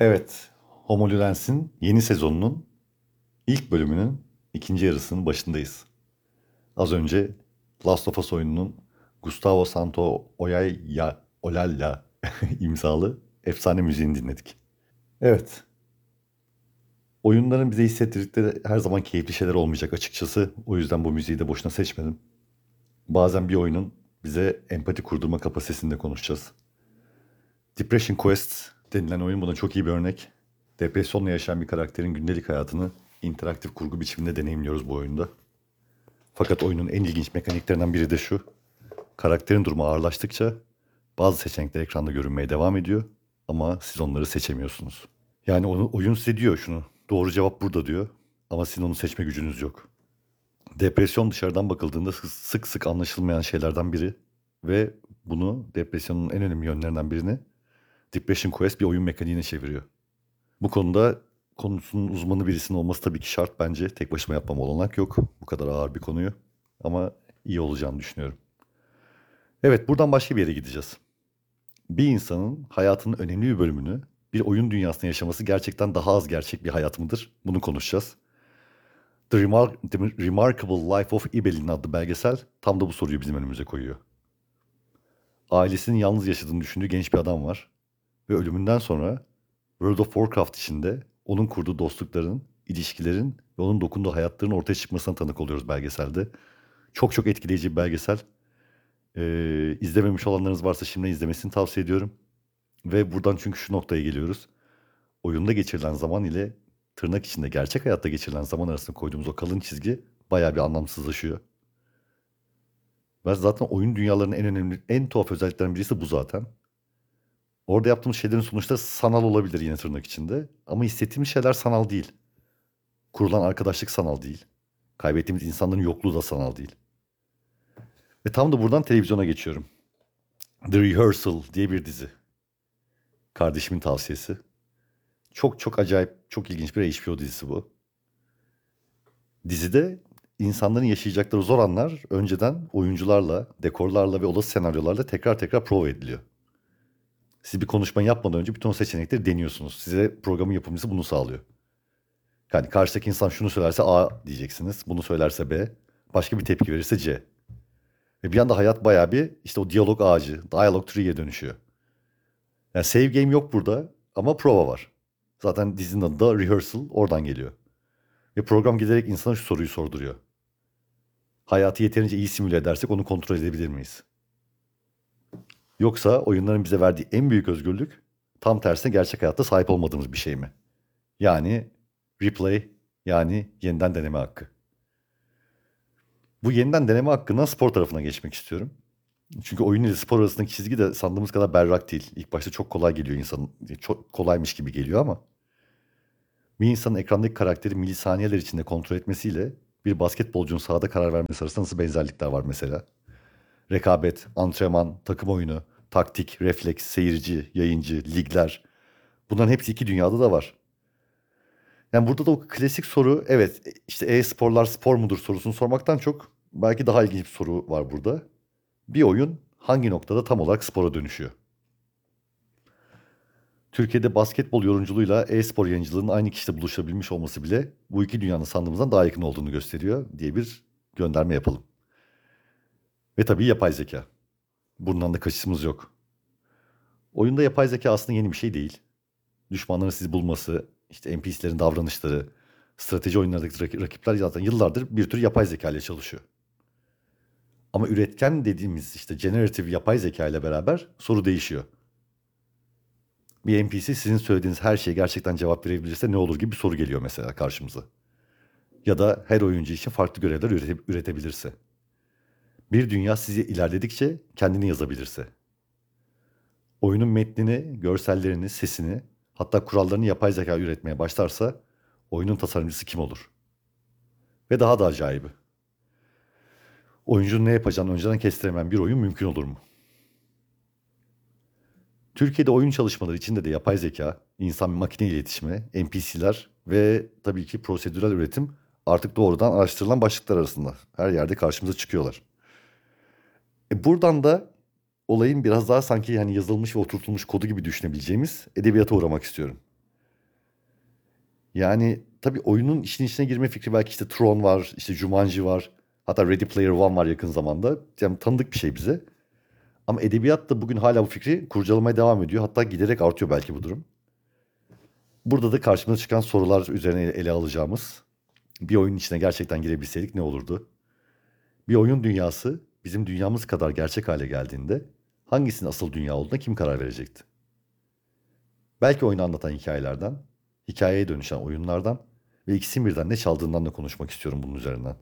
Evet, Homo Ludens'in yeni sezonunun ilk bölümünün ikinci yarısının başındayız. Az önce Last of Us oyununun Gustavo Santaolalla imzalı efsane müziğini dinledik. Evet, oyunların bize hissettirdikleri her zaman keyifli şeyler olmayacak açıkçası. O yüzden bu müziği de boşuna seçmedim. Bazen bir oyunun bize empati kurdurma kapasitesinde konuşacağız. Depression Quest denilen oyun buna çok iyi bir örnek. Depresyonla yaşayan bir karakterin gündelik hayatını interaktif kurgu biçiminde deneyimliyoruz bu oyunda. Fakat oyunun en ilginç mekaniklerinden biri de şu. Karakterin durumu ağırlaştıkça bazı seçenekler ekranda görünmeye devam ediyor ama siz onları seçemiyorsunuz. Yani oyun size diyor şunu. Doğru cevap burada diyor ama sizin onu seçme gücünüz yok. Depresyon dışarıdan bakıldığında sık sık anlaşılmayan şeylerden biri ve bunu depresyonun en önemli yönlerinden birini Depression Quest bir oyun mekaniğine çeviriyor. Bu konuda konusunun uzmanı birisinin olması tabii ki şart bence. Tek başıma yapmam olanak yok. Bu kadar ağır bir konuyu. Ama iyi olacağını düşünüyorum. Evet, buradan başka bir yere gideceğiz. Bir insanın hayatının önemli bir bölümünü bir oyun dünyasında yaşaması gerçekten daha az gerçek bir hayat mıdır? Bunu konuşacağız. The Remarkable Life of Ibelin adlı belgesel tam da bu soruyu bizim önümüze koyuyor. Ailesinin yalnız yaşadığını düşündüğü genç bir adam var. Ve ölümünden sonra World of Warcraft içinde onun kurduğu dostlukların, ilişkilerin ve onun dokunduğu hayatların ortaya çıkmasına tanık oluyoruz belgeselde. Çok çok etkileyici bir belgesel. İzlememiş olanlarınız varsa şimdi izlemesini tavsiye ediyorum. Ve buradan çünkü şu noktaya geliyoruz. Oyunda geçirilen zaman ile tırnak içinde gerçek hayatta geçirilen zaman arasında koyduğumuz o kalın çizgi bayağı bir anlamsızlaşıyor. Ve zaten oyun dünyalarının en önemli, en tuhaf özelliklerinden birisi bu zaten. Orada yaptığımız şeylerin sonuçları sanal olabilir yine tırnak içinde. Ama hissettiğimiz şeyler sanal değil. Kurulan arkadaşlık sanal değil. Kaybettiğimiz insanların yokluğu da sanal değil. Ve tam da buradan televizyona geçiyorum. The Rehearsal diye bir dizi. Kardeşimin tavsiyesi. Çok çok acayip, çok ilginç bir HBO dizisi bu. Dizide insanların yaşayacakları zor anlar önceden oyuncularla, dekorlarla ve olası senaryolarla tekrar tekrar prova ediliyor. Siz bir konuşma yapmadan önce bütün o seçenekleri deniyorsunuz. Size programın yapımcısı bunu sağlıyor. Yani karşıdaki insan şunu söylerse A diyeceksiniz. Bunu söylerse B. Başka bir tepki verirse C. Ve bir anda hayat bayağı bir işte o diyalog ağacı, dialog tree'ye dönüşüyor. Yani save game yok burada ama prova var. Zaten dizinin adı da rehearsal oradan geliyor. Ve program giderek insana şu soruyu sorduruyor. Hayatı yeterince iyi simüle edersek onu kontrol edebilir miyiz? Yoksa oyunların bize verdiği en büyük özgürlük tam tersine gerçek hayatta sahip olmadığımız bir şey mi? Yani replay, yani yeniden deneme hakkı. Bu yeniden deneme hakkından spor tarafına geçmek istiyorum. Çünkü oyun ile spor arasındaki çizgi de sandığımız kadar berrak değil. İlk başta çok kolay geliyor insanın. Çok kolaymış gibi geliyor ama bir insanın ekrandaki karakteri milisaniyeler içinde kontrol etmesiyle bir basketbolcunun sahada karar vermesi arasında nasıl benzerlikler var mesela? Rekabet, antrenman, takım oyunu, taktik, refleks, seyirci, yayıncı, ligler. Bunların hepsi iki dünyada da var. Yani burada da o klasik soru evet işte e-sporlar spor mudur sorusunu sormaktan çok belki daha ilginç bir soru var burada. Bir oyun hangi noktada tam olarak spora dönüşüyor? Türkiye'de basketbol yorumculuğuyla e-spor yayıncılığının aynı kişide buluşabilmiş olması bile bu iki dünyanın sandığımızdan daha yakın olduğunu gösteriyor diye bir gönderme yapalım. Ve tabii yapay zeka. Bundan da kaçışımız yok. Oyunda yapay zeka aslında yeni bir şey değil. Düşmanların sizi bulması, işte NPC'lerin davranışları, strateji oyunlarındaki rakipler zaten yıllardır bir tür yapay zeka ile çalışıyor. Ama üretken dediğimiz işte generative yapay zeka ile beraber soru değişiyor. Bir NPC sizin söylediğiniz her şeye gerçekten cevap verebilirse ne olur gibi bir soru geliyor mesela karşımıza. Ya da her oyuncu için farklı görevler üretebilirse. Bir dünya sizi ilerledikçe kendini yazabilirse. Oyunun metnini, görsellerini, sesini, hatta kurallarını yapay zeka üretmeye başlarsa oyunun tasarımcısı kim olur? Ve daha da acayibi. Oyuncunun ne yapacağını önceden kestiremeyen bir oyun mümkün olur mu? Türkiye'de oyun çalışmaları içinde de yapay zeka, insan makine iletişimi, NPC'ler ve tabii ki prosedürel üretim artık doğrudan araştırılan başlıklar arasında. Her yerde karşımıza çıkıyorlar. Buradan da olayın biraz daha sanki yani yazılmış ve oturtulmuş kodu gibi düşünebileceğimiz edebiyata uğramak istiyorum. Yani tabii oyunun işin içine girme fikri belki işte Tron var, işte Jumanji var. Hatta Ready Player One var yakın zamanda. Yani tanıdık bir şey bize. Ama edebiyat da bugün hala bu fikri kurcalamaya devam ediyor. Hatta giderek artıyor belki bu durum. Burada da karşımıza çıkan sorular üzerine ele alacağımız bir oyunun içine gerçekten girebilseydik ne olurdu? Bir oyun dünyası bizim dünyamız kadar gerçek hale geldiğinde hangisinin asıl dünya olduğuna kim karar verecekti? Belki oyunu anlatan hikayelerden, hikayeye dönüşen oyunlardan ve ikisinin birden ne çaldığından da konuşmak istiyorum bunun üzerinden.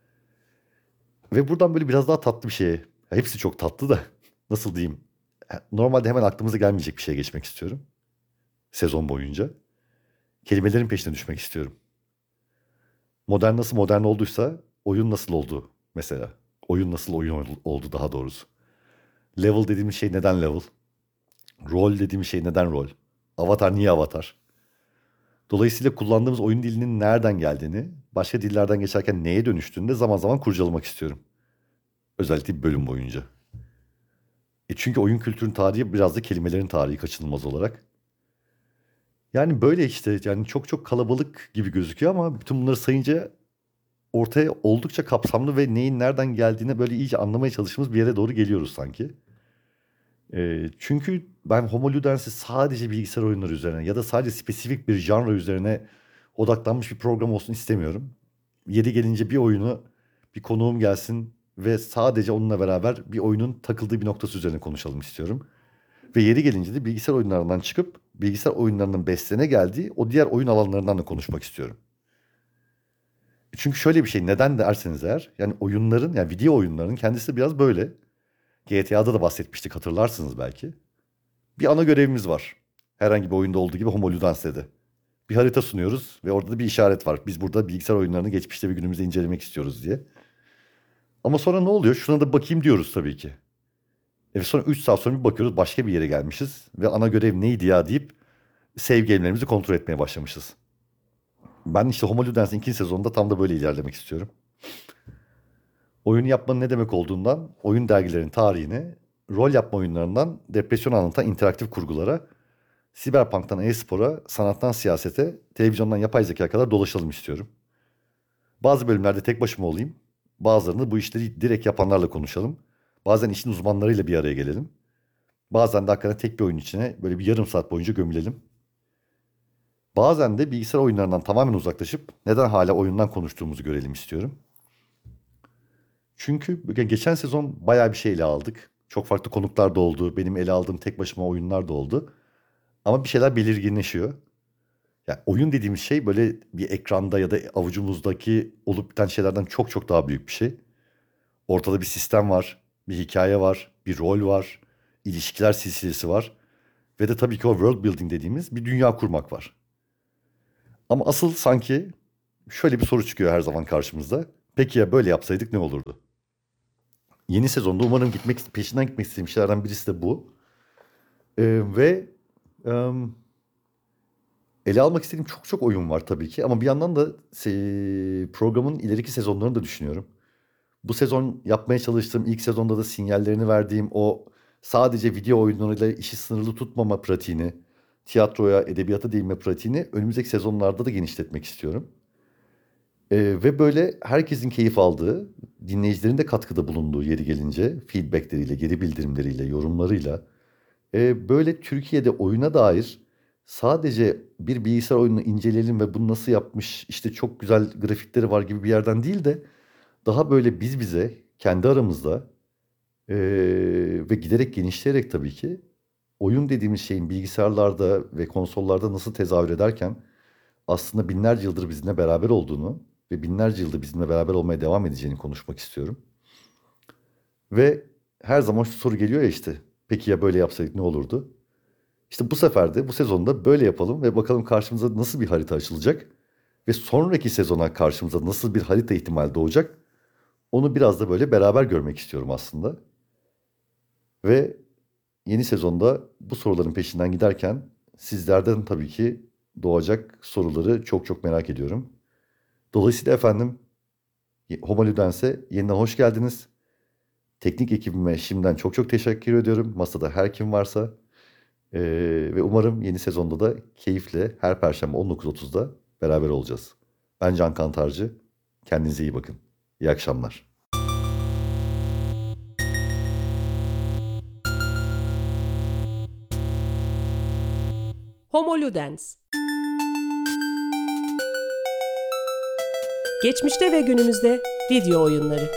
Ve buradan böyle biraz daha tatlı bir şeye, ya hepsi çok tatlı da nasıl diyeyim? Normalde hemen aklımıza gelmeyecek bir şeye geçmek istiyorum sezon boyunca. Kelimelerin peşine düşmek istiyorum. Modern nasıl modern olduysa oyun nasıl oldu mesela. Oyun nasıl oyun oldu daha doğrusu. Level dediğimiz şey neden level? Rol dediğimiz şey neden rol? Avatar niye avatar? Dolayısıyla kullandığımız oyun dilinin nereden geldiğini, başka dillerden geçerken neye dönüştüğünü de zaman zaman kurcalamak istiyorum. Özellikle bir bölüm boyunca. Çünkü oyun kültürünün tarihi biraz da kelimelerin tarihi kaçınılmaz olarak. Yani böyle işte yani çok çok kalabalık gibi gözüküyor ama bütün bunları sayınca ortaya oldukça kapsamlı ve neyin nereden geldiğine böyle iyice anlamaya çalıştığımız bir yere doğru geliyoruz sanki. Çünkü ben Homo Ludens'i sadece bilgisayar oyunları üzerine ya da sadece spesifik bir janra üzerine odaklanmış bir program olsun istemiyorum. Yeri gelince bir oyunu, bir konuğum gelsin ve sadece onunla beraber bir oyunun takıldığı bir noktası üzerine konuşalım istiyorum. Ve yeri gelince de bilgisayar oyunlarından çıkıp bilgisayar oyunlarının beslene geldiği o diğer oyun alanlarından da konuşmak istiyorum. Çünkü şöyle bir şey neden derseniz eğer yani oyunların yani video oyunlarının kendisi biraz böyle. GTA'da da bahsetmiştik hatırlarsınız belki. Bir ana görevimiz var. Herhangi bir oyunda olduğu gibi Homo Ludens'te de. Bir harita sunuyoruz ve orada da bir işaret var. Biz burada bilgisayar oyunlarını geçmişte ve günümüzde incelemek istiyoruz diye. Ama sonra ne oluyor? Şuna da bakayım diyoruz tabii ki. Sonra 3 saat sonra bir bakıyoruz başka bir yere gelmişiz. Ve ana görev neydi ya deyip save game'lerimizi kontrol etmeye başlamışız. Ben işte Homo Ludens'in ikinci sezonunda tam da böyle ilerlemek istiyorum. Oyun yapmanın ne demek olduğundan, oyun dergilerinin tarihine, rol yapma oyunlarından depresyon anlatan interaktif kurgulara, Cyberpunk'tan e-spora, sanattan siyasete, televizyondan yapay zeka kadar dolaşalım istiyorum. Bazı bölümlerde tek başıma olayım. Bazılarında bu işleri direkt yapanlarla konuşalım. Bazen işin uzmanlarıyla bir araya gelelim. Bazen de hakikaten tek bir oyun içine böyle bir yarım saat boyunca gömülelim. Bazen de bilgisayar oyunlarından tamamen uzaklaşıp neden hala oyundan konuştuğumuzu görelim istiyorum. Çünkü geçen sezon bayağı bir şey ele aldık. Çok farklı konuklar da oldu. Benim ele aldığım tek başıma oyunlar da oldu. Ama bir şeyler belirginleşiyor. Ya oyun dediğimiz şey böyle bir ekranda ya da avucumuzdaki olup biten şeylerden çok çok daha büyük bir şey. Ortada bir sistem var, bir hikaye var, bir rol var, ilişkiler silsilesi var ve de tabii ki o world building dediğimiz bir dünya kurmak var. Ama asıl sanki şöyle bir soru çıkıyor her zaman karşımızda. Peki ya böyle yapsaydık ne olurdu? Yeni sezonda umarım peşinden gitmek istediğim şeylerden birisi de bu. Ve em, ele almak istediğim çok çok oyun var tabii ki. Ama bir yandan da programın ileriki sezonlarını da düşünüyorum. Bu sezon yapmaya çalıştığım ilk sezonda da sinyallerini verdiğim o sadece video oyunlarıyla işi sınırlı tutmama pratiğini, tiyatroya, edebiyata değinme pratiğini önümüzdeki sezonlarda da genişletmek istiyorum. Ve böyle herkesin keyif aldığı, dinleyicilerin de katkıda bulunduğu yeri gelince feedbackleriyle, geri bildirimleriyle, yorumlarıyla böyle Türkiye'de oyuna dair sadece bir bilgisayar oyununu inceleyelim ve bunu nasıl yapmış, işte çok güzel grafikleri var gibi bir yerden değil de daha böyle biz bize kendi aramızda ve giderek genişleyerek tabii ki oyun dediğimiz şeyin bilgisayarlarda ve konsollarda nasıl tezahür ederken aslında binlerce yıldır bizimle beraber olduğunu ve binlerce yıldır bizimle beraber olmaya devam edeceğini konuşmak istiyorum. Ve her zaman şu soru geliyor ya işte. Peki ya böyle yapsaydık ne olurdu? İşte bu sefer de bu sezonda böyle yapalım ve bakalım karşımıza nasıl bir harita açılacak ve sonraki sezona karşımıza nasıl bir harita ihtimali doğacak. Onu biraz da böyle beraber görmek istiyorum aslında. Ve yeni sezonda bu soruların peşinden giderken sizlerden tabii ki doğacak soruları çok çok merak ediyorum. Dolayısıyla efendim Homo Ludens'e yeniden hoş geldiniz. Teknik ekibime şimdiden çok çok teşekkür ediyorum. Masada her kim varsa. Ve umarım yeni sezonda da keyifle her Perşembe 19.30'da beraber olacağız. Ben Can Kantarcı. Kendinize iyi bakın. İyi akşamlar. Homo Ludens. Geçmişte ve günümüzde video oyunları.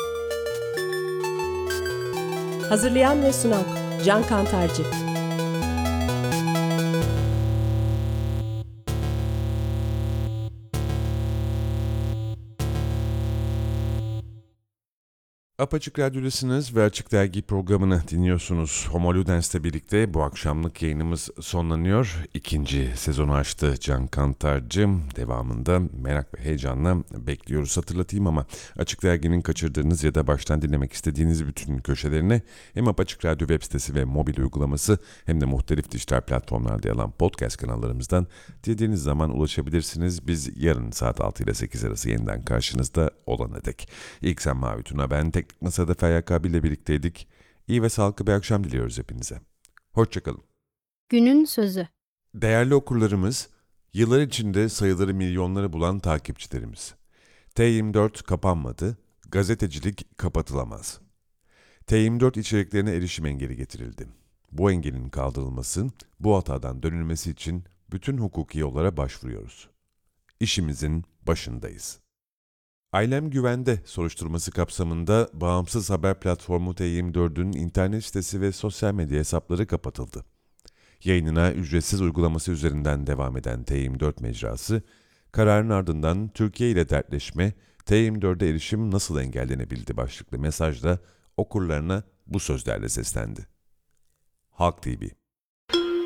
Hazırlayan ve sunan Can Kantarcı. Apaçık Radyo'dasınız ve Açık Dergi programını dinliyorsunuz. Homo Ludens'le birlikte bu akşamlık yayınımız sonlanıyor. İkinci sezonu açtı Can Kantarcı. Devamında merak ve heyecanla bekliyoruz. Hatırlatayım ama Açık Dergi'nin kaçırdığınız ya da baştan dinlemek istediğiniz bütün köşelerine hem Apaçık Radyo web sitesi ve mobil uygulaması hem de muhtelif dijital platformlarda yer alan podcast kanallarımızdan dilediğiniz zaman ulaşabilirsiniz. Biz yarın saat 6 ile 8 arası yeniden karşınızda olana dek. İlk sen Mavi Tuna, ben Teknik Masa'da Feyyak abiyle birlikteydik. İyi ve sağlıklı bir akşam diliyoruz hepinize. Hoşçakalın. Günün sözü. Değerli okurlarımız, yıllar içinde sayıları milyonları bulan takipçilerimiz. T24 kapanmadı, gazetecilik kapatılamaz. T24 içeriklerine erişim engeli getirildi. Bu engelin kaldırılması, bu hatadan dönülmesi için bütün hukuki yollara başvuruyoruz. İşimizin başındayız. Ailem Güvende soruşturması kapsamında bağımsız haber platformu T24'ün internet sitesi ve sosyal medya hesapları kapatıldı. Yayınına ücretsiz uygulaması üzerinden devam eden T24 mecrası, kararın ardından Türkiye ile dertleşme, T24'e erişim nasıl engellenebildi başlıklı mesajla okurlarına bu sözlerle seslendi. Halk TV